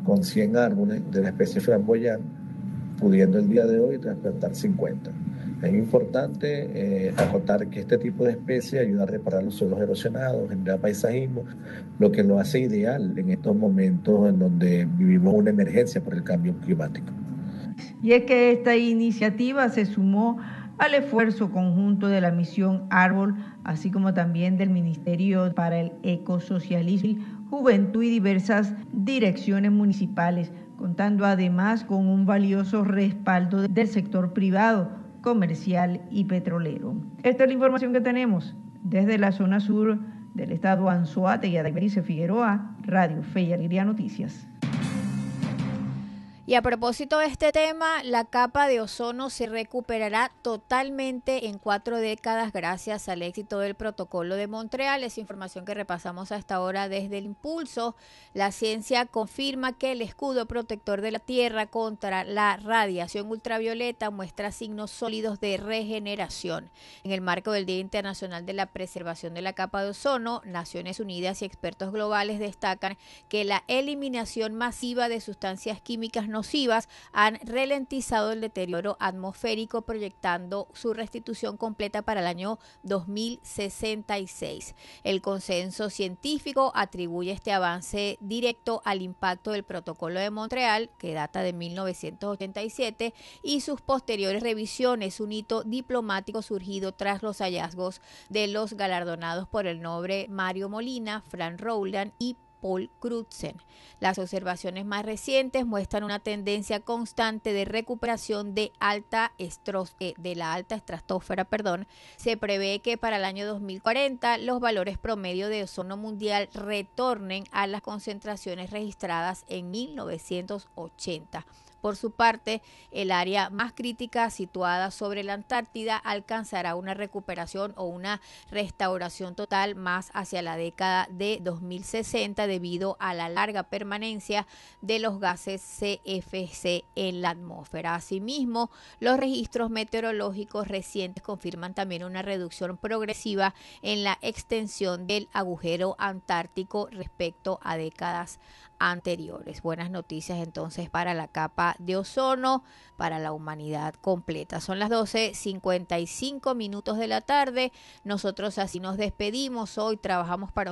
con 100 árboles de la especie flamboyán, pudiendo el día de hoy trasplantar 50. Es importante acotar que este tipo de especies ayuda a reparar los suelos erosionados, genera paisajismo, lo que lo hace ideal en estos momentos en donde vivimos una emergencia por el cambio climático. Y es que esta iniciativa se sumó al esfuerzo conjunto de la Misión Árbol, así como también del Ministerio para el Ecosocialismo, Juventud y diversas direcciones municipales, contando además con un valioso respaldo del sector privado, comercial y petrolero. Esta es la información que tenemos desde la zona sur del estado Anzoátegui, Adalberice Figueroa, Radio Fe y Alegría Noticias. Y a propósito de este tema, la capa de ozono se recuperará totalmente en 4 décadas gracias al éxito del Protocolo de Montreal. Es información que repasamos hasta ahora desde el Impulso. La ciencia confirma que el escudo protector de la Tierra contra la radiación ultravioleta muestra signos sólidos de regeneración. En el marco del Día Internacional de la Preservación de la Capa de Ozono, Naciones Unidas y expertos globales destacan que la eliminación masiva de sustancias químicas nocivas han ralentizado el deterioro atmosférico, proyectando su restitución completa para el año 2066. El consenso científico atribuye este avance directo al impacto del Protocolo de Montreal, que data de 1987, y sus posteriores revisiones, un hito diplomático surgido tras los hallazgos de los galardonados por el Nobel Mario Molina, Frank Rowland y Paul Crutzen. Las observaciones más recientes muestran una tendencia constante de recuperación de la alta estratosfera. Se prevé que para el año 2040 los valores promedio de ozono mundial retornen a las concentraciones registradas en 1980. Por su parte, el área más crítica situada sobre la Antártida alcanzará una recuperación o una restauración total más hacia la década de 2060 debido a la larga permanencia de los gases CFC en la atmósfera. Asimismo, los registros meteorológicos recientes confirman también una reducción progresiva en la extensión del agujero antártico respecto a décadas anteriores. Buenas noticias entonces para la capa de ozono, para la humanidad completa. Son las 12:55 de la tarde. Nosotros así nos despedimos. Hoy trabajamos para